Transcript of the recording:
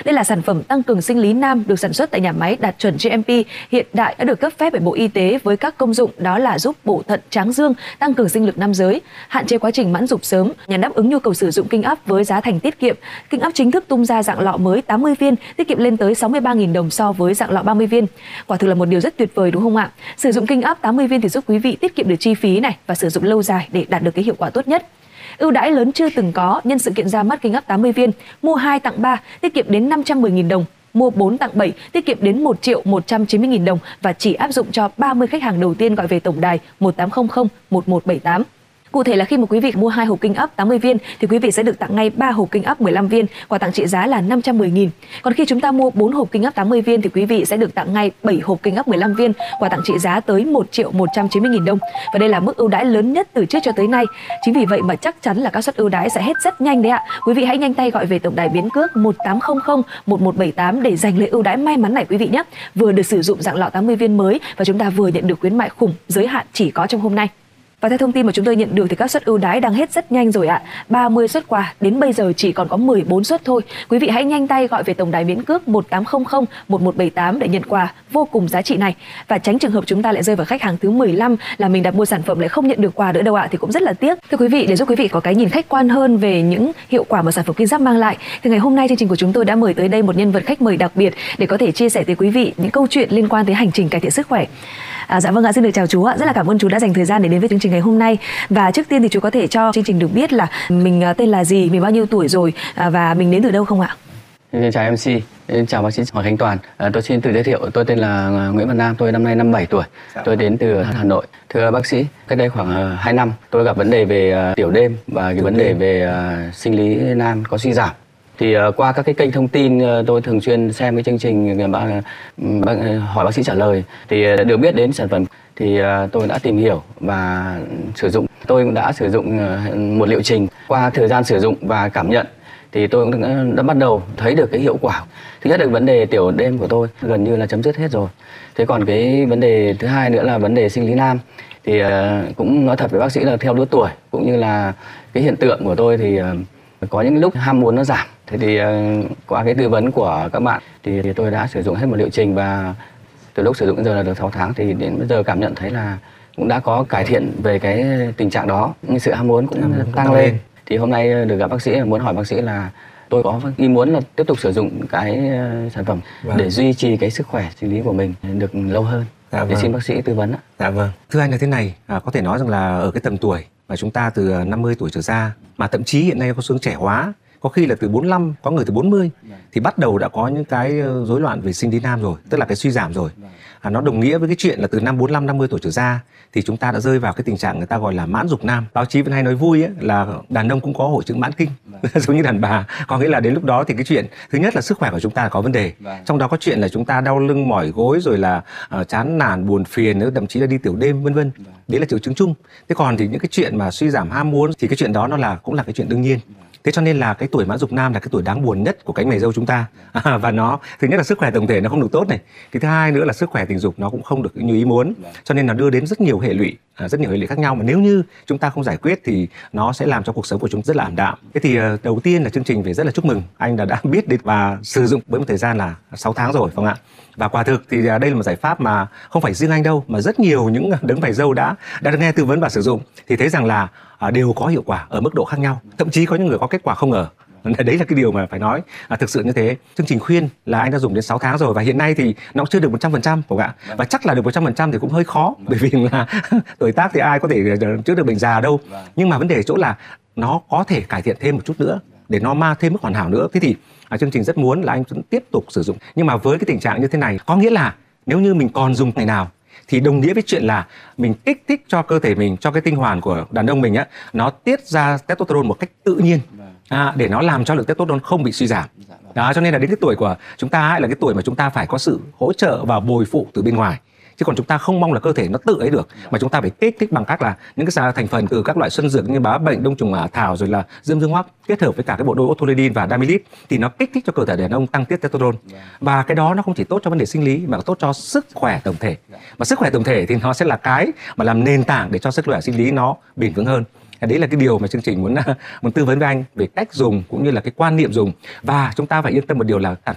Đây là sản phẩm tăng cường sinh lý nam được sản xuất tại nhà máy đạt chuẩn GMP, hiện đại, đã được cấp phép bởi Bộ Y tế với các công dụng đó là giúp bổ thận tráng dương, tăng cường sinh lực nam giới, hạn chế quá trình mãn dục sớm, nhằm đáp ứng nhu cầu sử dụng kinh áp với giá thành tiết kiệm. Kinh áp chính thức tung ra dạng lọ mới 80 viên, tiết kiệm lên tới 63.000 đồng so với dạng lọ 30 viên. Quả thực là một điều rất tuyệt vời đúng không ạ? Sử dụng kinh áp 80 viên thì giúp quý vị tiết kiệm được chi phí này và sử dụng lâu dài để đạt được cái hiệu quả tốt nhất. Ưu đãi lớn chưa từng có nhân sự kiện ra mắt kinh áp 80 viên, mua 2 tặng 3 tiết kiệm đến 510.000 đồng, mua 4 tặng 7 tiết kiệm đến 1.190.000 đồng và chỉ áp dụng cho 30 khách hàng đầu tiên gọi về tổng đài 1800 1178. Cụ thể là khi mà quý vị mua 2 hộp kinh áp 80 viên thì quý vị sẽ được tặng ngay 3 hộp kinh áp 15 viên, quà tặng trị giá là 510.000. Còn khi chúng ta mua 4 hộp kinh áp 80 viên thì quý vị sẽ được tặng ngay 7 hộp kinh áp 15 viên, quà tặng trị giá tới 1.190.000 đồng. Và đây là mức ưu đãi lớn nhất từ trước cho tới nay. Chính vì vậy mà chắc chắn là các suất ưu đãi sẽ hết rất nhanh đấy ạ. Quý vị hãy nhanh tay gọi về tổng đài biến cước 1800 1178 để giành lấy ưu đãi may mắn này quý vị nhé. Vừa được sử dụng dạng lọ 80 viên mới và chúng ta vừa nhận được khuyến mại khủng giới hạn chỉ có trong hôm nay. Và theo thông tin mà chúng tôi nhận được thì các suất ưu đãi đang hết rất nhanh rồi ạ. 30 suất quà đến bây giờ chỉ còn có 14 suất thôi. Quý vị hãy nhanh tay gọi về tổng đài miễn cước 1800 1178 để nhận quà vô cùng giá trị này. Và tránh trường hợp chúng ta lại rơi vào khách hàng thứ 15 là mình đặt mua sản phẩm lại không nhận được quà nữa đâu ạ, thì cũng rất là tiếc. Thưa quý vị, để giúp quý vị có cái nhìn khách quan hơn về những hiệu quả mà sản phẩm Kinh Giáp mang lại thì ngày hôm nay chương trình của chúng tôi đã mời tới đây một nhân vật khách mời đặc biệt để có thể chia sẻ tới quý vị những câu chuyện liên quan tới hành trình cải thiện sức khỏe. Dạ vâng ạ, xin được chào chú ạ. Rất là cảm ơn chú đã dành thời gian để đến với chương trình ngày hôm nay. Và trước tiên thì chú có thể cho chương trình được biết là mình tên là gì, mình bao nhiêu tuổi rồi và mình đến từ đâu không ạ? Xin chào MC, chào bác sĩ Hoàng Khánh Toàn. Tôi xin tự giới thiệu, tôi tên là Nguyễn Văn Nam, tôi năm nay 57 tuổi. Tôi đến từ Hà Nội. Thưa bác sĩ, cách đây khoảng 2 năm tôi gặp vấn đề về tiểu đêm và cái vấn đề về sinh lý nam có suy giảm. Thì qua các cái kênh thông tin tôi thường xuyên xem cái chương trình hỏi bác sĩ trả lời thì được biết đến sản phẩm thì tôi đã tìm hiểu và sử dụng. Tôi cũng đã sử dụng một liệu trình. Qua thời gian sử dụng và cảm nhận thì tôi cũng đã bắt đầu thấy được cái hiệu quả. Thứ nhất là vấn đề tiểu đêm của tôi gần như là chấm dứt hết rồi. Thế còn cái vấn đề thứ hai nữa là vấn đề sinh lý nam thì cũng nói thật với bác sĩ là theo lứa tuổi cũng như là cái hiện tượng của tôi thì có những lúc ham muốn nó giảm. Thế thì qua cái tư vấn của các bạn thì tôi đã sử dụng hết một liệu trình và từ lúc sử dụng đến giờ là được 6 tháng thì đến bây giờ cảm nhận thấy là cũng đã có cải thiện về cái tình trạng đó, sự ham muốn cũng tăng lên. Thì hôm nay được gặp bác sĩ muốn hỏi bác sĩ là tôi có ý muốn là tiếp tục sử dụng cái sản phẩm để duy trì cái sức khỏe sinh lý của mình được lâu hơn. Để xin bác sĩ tư vấn ạ. Dạ vâng. Thưa anh là thế này, có thể nói rằng là ở cái tầm tuổi mà chúng ta từ 50 tuổi trở ra mà thậm chí hiện nay có xu hướng trẻ hóa, có khi là từ 45, có người từ 40 thì bắt đầu đã có những cái rối loạn về sinh lý nam rồi, tức là cái suy giảm rồi. Nó đồng nghĩa với cái chuyện là từ năm 45, 50 tuổi trở ra thì chúng ta đã rơi vào cái tình trạng người ta gọi là mãn dục nam. Báo chí vẫn hay nói vui ấy, là đàn ông cũng có hội chứng mãn kinh giống như đàn bà. Có nghĩa là đến lúc đó thì cái chuyện thứ nhất là sức khỏe của chúng ta có vấn đề. Trong đó có chuyện là chúng ta đau lưng, mỏi gối rồi là chán nản, buồn phiền, thậm chí là đi tiểu đêm vân vân. Đấy là triệu chứng chung. Thế còn thì những cái chuyện mà suy giảm ham muốn thì cái chuyện đó nó cũng là cái chuyện đương nhiên. Thế cho nên là cái tuổi mãn dục nam là cái tuổi đáng buồn nhất của cánh mày râu chúng ta. Và nó thứ nhất là sức khỏe tổng thể nó không được tốt này. Cái thứ hai nữa là sức khỏe tình dục nó cũng không được như ý muốn. Cho nên là đưa đến rất nhiều hệ lụy khác nhau mà nếu như chúng ta không giải quyết thì nó sẽ làm cho cuộc sống của chúng rất là ảm đạm. Thế thì đầu tiên là chương trình phải rất là chúc mừng anh đã biết đến và sử dụng với một thời gian là 6 tháng rồi, phải không ạ? Và quả thực thì đây là một giải pháp mà không phải riêng anh đâu mà rất nhiều những đấng mày râu đã nghe tư vấn và sử dụng thì thấy rằng là đều có hiệu quả ở mức độ khác nhau. Thậm chí có những người có kết quả không ngờ. Đấy là cái điều mà phải nói thực sự như thế. Chương trình khuyên là anh đã dùng đến 6 tháng rồi và hiện nay thì nó cũng chưa được 100%, phải không ạ? Và chắc là được 100% thì cũng hơi khó bởi vì là tuổi tác thì ai có thể chữa được bệnh già đâu. Nhưng mà vấn đề ở chỗ là nó có thể cải thiện thêm một chút nữa để nó mang thêm mức hoàn hảo nữa. Thế thì chương trình rất muốn là anh vẫn tiếp tục sử dụng. Nhưng mà với cái tình trạng như thế này có nghĩa là nếu như mình còn dùng ngày nào thì đồng nghĩa với chuyện là mình kích thích cho cơ thể mình, cho cái tinh hoàn của đàn ông mình á, nó tiết ra testosterone một cách tự nhiên để nó làm cho lượng testosterone không bị suy giảm. Đó, cho nên là đến cái tuổi của chúng ta ấy, là cái tuổi mà chúng ta phải có sự hỗ trợ và bồi phụ từ bên ngoài. Chứ còn chúng ta không mong là cơ thể nó tự ấy được, mà chúng ta phải kích thích bằng cách là những cái thành phần từ các loại xuân dược như bá bệnh, đông trùng hạ thảo rồi là dương dương hoắc kết hợp với cả cái bộ đôi otoledin và damilip thì nó kích thích cho cơ thể đàn ông tăng tiết testosterone. Và cái đó nó không chỉ tốt cho vấn đề sinh lý mà tốt cho sức khỏe tổng thể. Và sức khỏe tổng thể thì nó sẽ là cái mà làm nền tảng để cho sức khỏe sinh lý nó bền vững hơn. Đấy là cái điều mà chương trình muốn tư vấn với anh về cách dùng cũng như là cái quan niệm dùng. Và chúng ta phải yên tâm một điều là sản